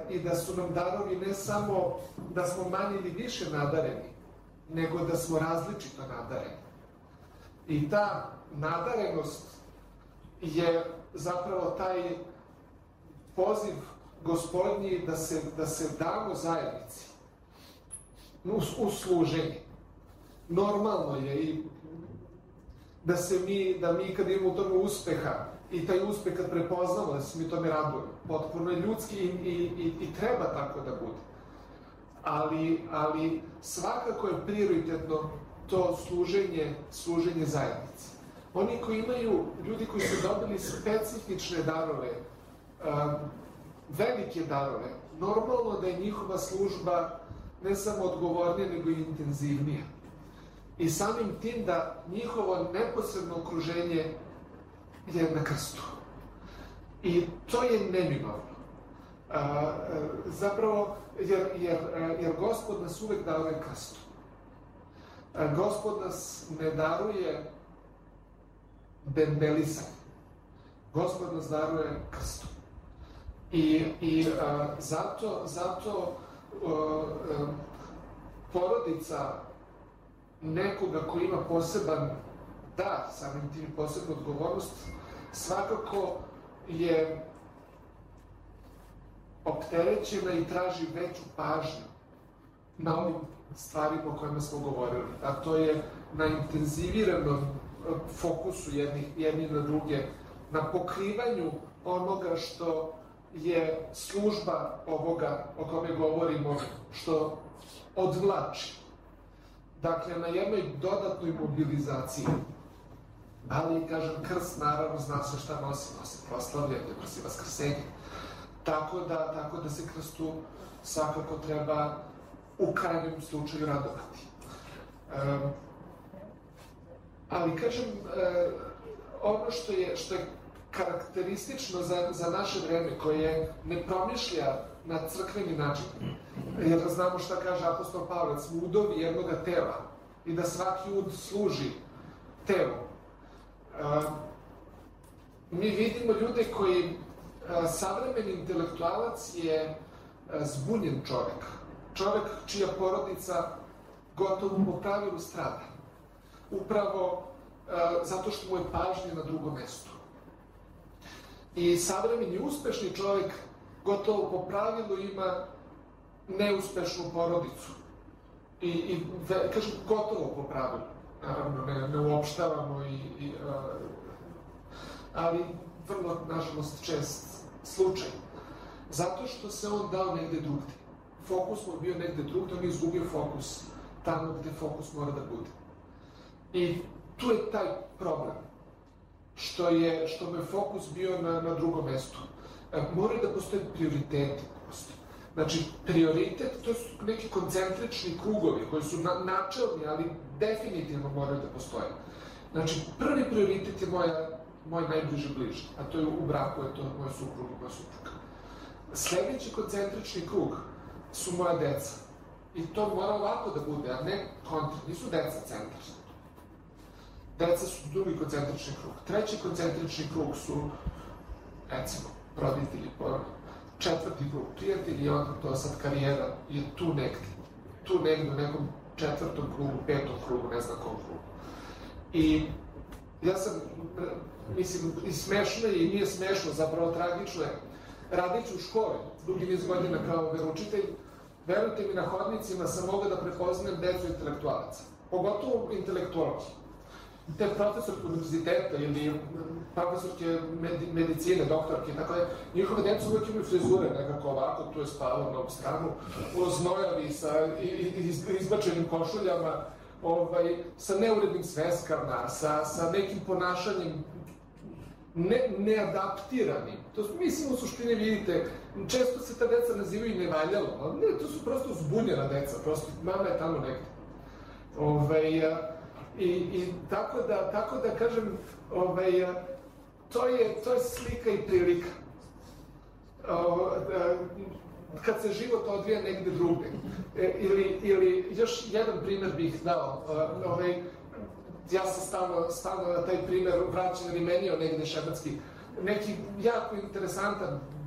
i da su nam darovi ne samo da smo manje ili više nadareni, nego da smo različito nadareni. I ta nadarenost je zapravo taj poziv Gospodnji da se damo zajednici u služenje. Normalno je i da mi kad imamo u tome uspeha i taj uspeh kad prepoznamo da se mi tome radujemo, potpuno je ljudski i treba tako da bude. Ali svakako je prioritetno to služenje zajednici. Oni koji imaju, ljudi koji su dobili specifične darove, velike darove, normalno da je njihova služba ne samo odgovornija, nego i intenzivnija. I samim tim da njihovo neposredno okruženje je na krstu. I to je neminovno. Zapravo, jer Gospod nas uvek daruje krstu. Gospod nas ne daruje dembelisan. Gospod nas daruje krstu. I zato porodica nekoga ko ima poseban dar, samim tim posebnu odgovornost, svakako je opterećena i traži veću pažnju na ovim stvarima o kojima smo govorili, a to je na intenziviranom fokusu jedni na druge, na pokrivanju onoga što je služba ovoga o kome govorimo, što odvlači. Dakle, na jednoj dodatnoj mobilizaciji. Ali, kažem, krst, naravno, zna se šta nosi proslavljanje, nosi vaskrsenje. Tako da se krstu svakako treba u krajnjem slučaju radovati. Ali, kažem, ono što je karakteristično za naše vreme, koje ne promišlja na crkveni način, jer znamo šta kaže apostol Pavle, da smo udovi jednoga tela i da svaki ud služi telu. Mi vidimo ljude koji, savremeni intelektualac je zbunjen čovek čija porodica gotovo po pravilu strada. Upravo zato što mu je pažnja na drugom mestu. I savremeni uspešni čovek gotovo po pravilu ima neuspešnu porodicu. I kažem, gotovo po pravilu. Naravno, ne uopštavamo, ali vrlo, nažalost, čest slučaj. Zato što se on dao negde drugde. Fokus mu bio negde drugde, on je izgubio fokus tamo gde fokus mora da bude. I tu je taj problem. Što mu je fokus bio na drugom mestu. Moraju da postoje prioriteti. Znači, prioritet, to su neki koncentrični krugovi koji su načelni, ali definitivno moraju da postoje. Znači, prvi prioritet je moj najbliži bliži, a to je u braku, je to moj suprug i moja supruga. Sledeći koncentrični krug su moja deca. I to mora ovako da bude, a ne kontra. Nisu deca centrična. Deca su drugi koncentrični krug. Treći koncentrični krug su, recimo, roditelji, četvrti krug, prijatelji, i onda to sad karijera je tu negde u nekom četvrtom krugu, petom krugu, ne znam kom krugu. I ja sam, mislim, i smešno je i nije smešno, zapravo tragično je, radeći u školi, dugi niz godina kao veroučitelj, verujte mi, na hodnicima sam mogao da prepoznajem decu intelektualaca, pogotovo intelektualci. Te profesorke univerziteta ili profesorke medicine, doktorke, tako je, njihove deca uvek imaju frizure nekako ovako, tu je spavao na ovu stranu, znojavi sa izbačenim košuljama, sa neurednim sveskama, sa nekim ponašanjem neadaptiranim. To mislim, u suštini vidite, često se ta deca nazivaju nevaljalo, ali ne, to su prosto zbunjena deca, prosto mama je tamo negde. I tako da kažem, to je slika i prilika. Kad se život odvija negde drugde. Ili još jedan primer bih dao. Ja sam stalno na taj primer vraćan, rimenio negde šebatski. Neki jako interesantan